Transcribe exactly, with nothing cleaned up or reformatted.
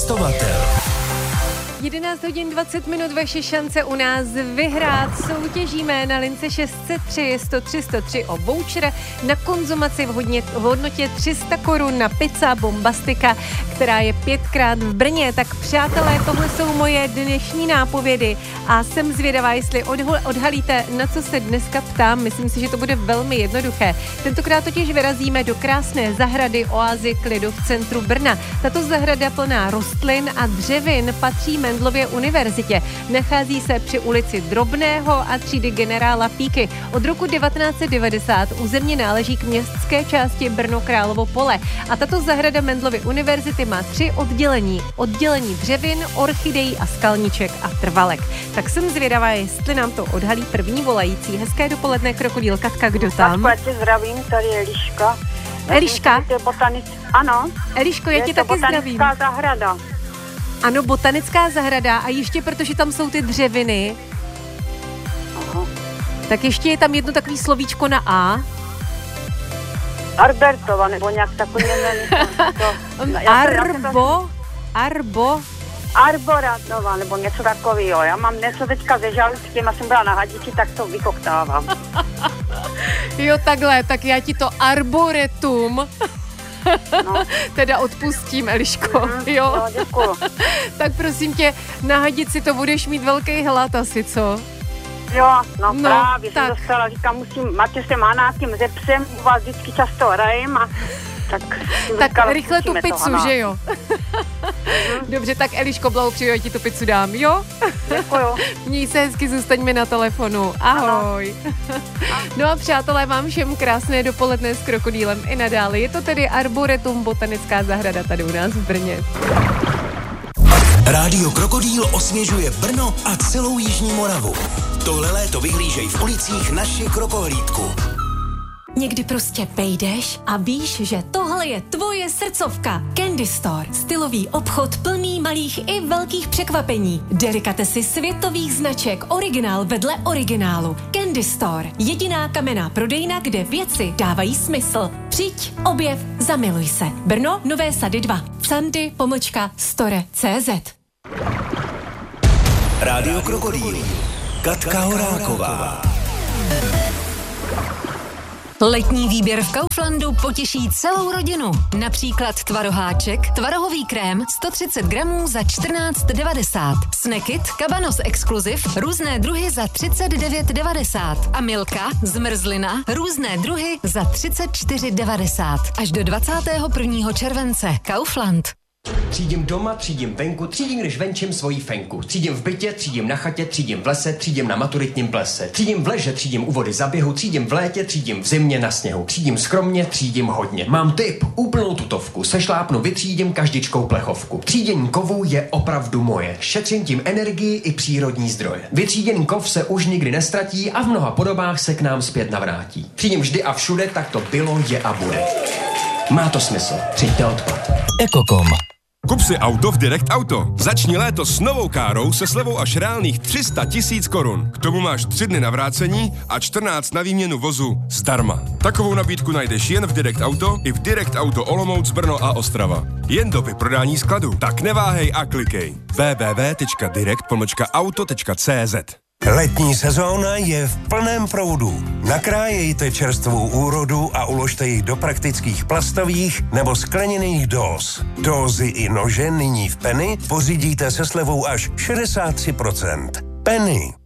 cestovatel. jedenáct hodin dvacet minut, vaše šance u nás vyhrát. Soutěžíme na lince šest set tři sto tři sto tři o voucher na konzumaci v, hodně, v hodnotě tři sta korun na pizza Bombastika, která je pětkrát v Brně. Tak přátelé, tohle jsou moje dnešní nápovědy a jsem zvědavá, jestli odhol, odhalíte, na co se dneska ptám. Myslím si, že to bude velmi jednoduché. Tentokrát totiž vyrazíme do krásné zahrady oázy klidu v centru Brna. Tato zahrada plná rostlin a dřevin patří Mendelově univerzitě. Nachází se při ulici Drobného a třídy generála Píky. Od roku devatenáct set devadesát územně náleží k městské části Brno Královo Pole. A tato zahrada Mendelovy univerzity má tři oddělení. Oddělení dřevin, orchidejí a skalniček a trvalek. Tak jsem zvědavá, jestli nám to odhalí první volající. Hezké dopoledne, krokodýl Katka, kdo tam? Já tě zdravím, tady je Eliška. Eliška? Botanic... Ano. Eliško, já tě taky zdravím. Botanická zahrada. Ano, botanická zahrada a ještě protože tam jsou ty dřeviny, Aha. tak ještě je tam jedno takový slovíčko na A. Arbertova, nebo nějak takový jméno. Arbo, Arbo. Arboratova, nebo něco takového. Já mám něco teďka ze žaludkem a jsem byla na hadiči, tak to vykoktávám. Jo, takhle, tak já ti to arboretum No. teda odpustím, Eliško, Mm, jo? jo, děkuju. Tak prosím tě, na hadici to budeš mít velký hlad asi, co? Jo, no, No, právě tak. jsem dostala, říkám, musím, máte se mánáckým ze psem, u vás vždycky často hrajem a tak... Tak říkala, rychle tu pizzu, to, že jo? Dobře, tak Eliško, blahopřeju, já ti tu pizzu dám, jo? Děkuju. Měj se hezky, zůstaňme na telefonu. Ahoj. No a přátelé, vám všem krásné dopoledne s krokodýlem i nadále. Je to tedy Arboretum, botanická zahrada tady u nás v Brně. Rádio Krokodýl osvěžuje Brno a celou jižní Moravu. Tohle léto vyhlížej v ulicích naši krokohlídku. Někdy prostě pejdeš a víš, že tohle je tvoje srdcovka. Candy Store. Stylový obchod plný malých i velkých překvapení. Delikatesy světových značek. Originál vedle originálu. Candy Store. Jediná kamenná prodejna, kde věci dávají smysl. Přijď, objev, zamiluj se. Brno, Nové Sady dva. Candy pomlčka store tečka cé zet. Rádio Krokodýl. Katka Horáková. Letní výběr v Kauflandu potěší celou rodinu. Například tvaroháček, tvarohový krém sto třicet gramů za čtrnáct devadesát. Snackit, Cabanos Exclusive, různé druhy za třicet devět devadesát. A Milka, zmrzlina, různé druhy za třicet čtyři devadesát. Až do dvacátého prvního července. Kaufland. Třídím doma, třídím venku, třídím, když venčím svoji fenku. Třídím v bytě, třídím na chatě, třídím v lese, třídím na maturitním plese. Třídím v leže, třídím u vody za běhu, třídím v létě, třídím v zimě na sněhu. Třídím skromně, třídím hodně. Mám tip, úplnou tutovku, sešlápnu, vytřídím každičkou plechovku. Třídění kovů je opravdu moje. Šetřím tím energii i přírodní zdroje. Vytříděný kov se už nikdy nestratí a v mnoha podobách se k nám zpět navrátí. Třídím vždy a všude, tak to bylo, je a bude. Má to smysl. Třiďte odpad. Ekokom. Kup si auto v Direct Auto. Začni léto s novou károu se slevou až reálných tři sta tisíc korun. K tomu máš tři dny na vrácení a čtrnáct na výměnu vozu zdarma. Takovou nabídku najdeš jen v Direct Auto i v Direct Auto Olomouc, Brno a Ostrava. Jen do vyprodání skladu. Tak neváhej a klikej. w w w tečka direct pomlčka auto tečka cé zet. Letní sezóna je v plném proudu. Nakrájejte čerstvou úrodu a uložte ji do praktických plastových nebo skleněných dóz. Dózy i nože nyní v Penny pořídíte se slevou až šedesát tři procent. Penny.